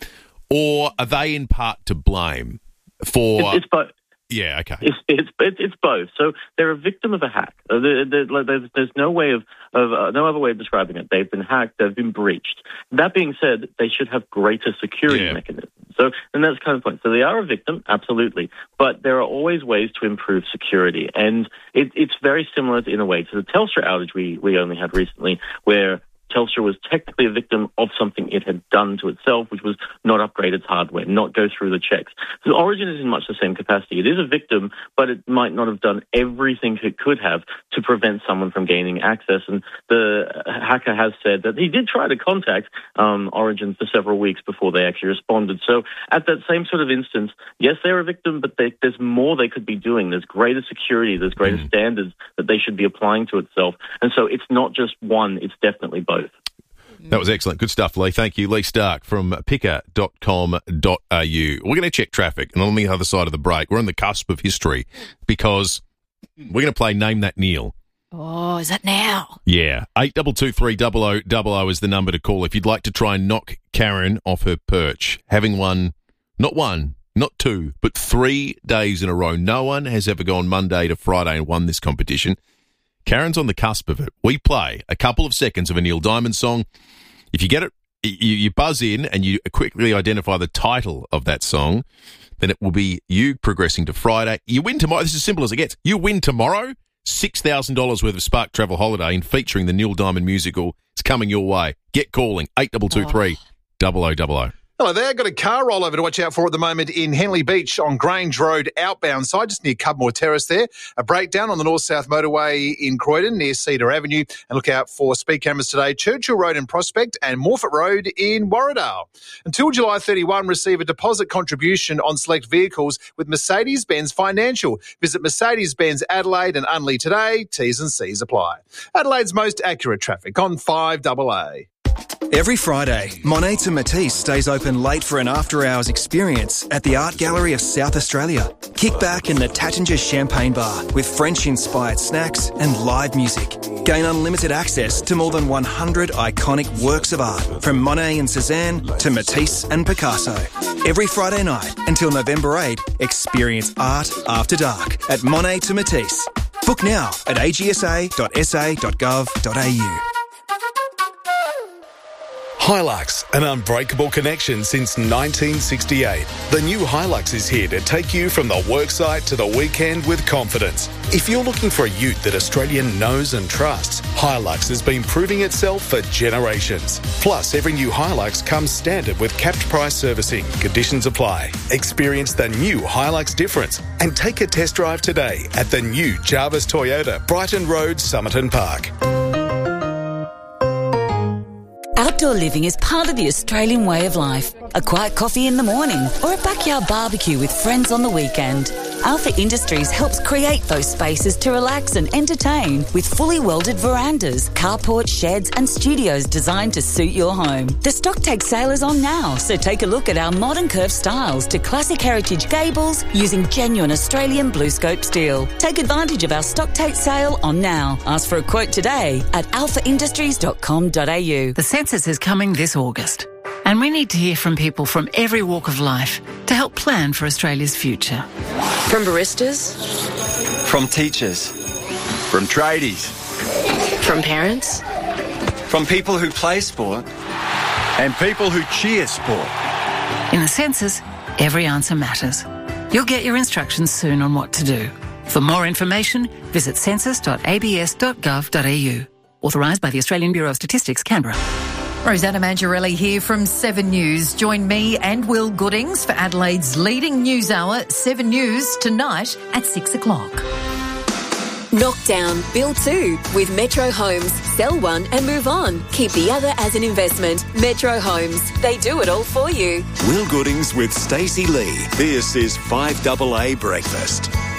Speaker 5: or are they in part to blame for...
Speaker 10: It's, it's both.
Speaker 5: Yeah, okay.
Speaker 10: It's, it's it's it's both. So they're a victim of a hack. Uh, there- there- There's, there's no way of, of uh, no other way of describing it. They've been hacked. They've been breached. That being said, they should have greater security
Speaker 5: Yeah.
Speaker 10: mechanisms. So, and that's kind of the point. So they are a victim, absolutely, but there are always ways to improve security, and it, it's very similar in a way to the Telstra outage we we only had recently, where Telstra was technically a victim of something it had done to itself, which was not upgrade its hardware, not go through the checks. So Origin is in much the same capacity. It is a victim, but it might not have done everything it could have to prevent someone from gaining access. And the hacker has said that he did try to contact um, Origin for several weeks before they actually responded. So at that same sort of instance, yes, they're a victim, but they, there's more they could be doing. There's greater security. There's greater mm. standards that they should be applying to itself. And so it's not just one, it's definitely both.
Speaker 5: That was excellent. Good stuff, Lee. Thank you. Lee Stark from picker dot com dot a u. We're going to check traffic, and on the other side of the break, we're on the cusp of history because we're going to play Name That Neil.
Speaker 6: Oh, is that now?
Speaker 5: Yeah. eight two two three double oh double oh is the number to call if you'd like to try and knock Karen off her perch. Having won, not one, not two, but three days in a row. No one has ever gone Monday to Friday and won this competition. Karen's on the cusp of it. We play a couple of seconds of a Neil Diamond song. If you get it, you, you buzz in and you quickly identify the title of that song, then it will be you progressing to Friday. You win tomorrow. This is as simple as it gets. You win tomorrow, six thousand dollars worth of Spark Travel Holiday and featuring the Neil Diamond musical. It's coming your way. Get calling, eight two two three double oh double oh.
Speaker 12: Hello there. Got a car rollover to watch out for at the moment in Henley Beach on Grange Road outbound side, just near Cudmore Terrace there. A breakdown on the north-south motorway in Croydon near Cedar Avenue. And look out for speed cameras today, Churchill Road in Prospect and Morfett Road in Warradale. Until July thirty-first, receive a deposit contribution on select vehicles with Mercedes-Benz Financial. Visit Mercedes-Benz Adelaide and Unley today. T's and C's apply. Adelaide's most accurate traffic on five double A.
Speaker 13: Every Friday, Monet to Matisse stays open late for an after-hours experience at the Art Gallery of South Australia. Kick back in the Tattinger Champagne Bar with French-inspired snacks and live music. Gain unlimited access to more than one hundred iconic works of art, from Monet and Cézanne to Matisse and Picasso. Every Friday night until November eighth, experience art after dark at Monet to Matisse. Book now at a g s a dot s a dot gov dot a u.
Speaker 14: Hilux, an unbreakable connection since nineteen sixty-eight. The new Hilux is here to take you from the worksite to the weekend with confidence. If you're looking for a ute that Australia knows and trusts, Hilux has been proving itself for generations. Plus, every new Hilux comes standard with capped price servicing. Conditions apply. Experience the new Hilux difference and take a test drive today at the new Jarvis Toyota, Brighton Road, Somerton Park.
Speaker 15: Outdoor living is part of the Australian way of life. A quiet coffee in the morning or a backyard barbecue with friends on the weekend. Alpha Industries helps create those spaces to relax and entertain with fully welded verandas, carports, sheds and studios designed to suit your home. The Stocktake sale is on now, so take a look at our modern curved styles to classic heritage gables using genuine Australian BlueScope steel. Take advantage of our Stocktake sale on now. Ask for a quote today at alpha industries dot com dot a u.
Speaker 16: The census is coming this August, and we need to hear from people from every walk of life to help plan for Australia's future.
Speaker 25: From baristas,
Speaker 26: from teachers, from tradies,
Speaker 25: from parents,
Speaker 26: from people who play sport, and people who cheer sport.
Speaker 16: In the census, every answer matters. You'll get your instructions soon on what to do. For more information, visit census dot a b s dot gov dot a u. Authorised by the Australian Bureau of Statistics, Canberra.
Speaker 27: Rosanna Mangiarelli here from Seven News. Join me and Will Goodings for Adelaide's leading news hour, Seven News, tonight at six o'clock.
Speaker 3: Knock down, build two with Metro Homes. Sell one and move on. Keep the other as an investment. Metro Homes. They do it all for you.
Speaker 4: Will Goodings with Stacey Lee. This is five double A Breakfast.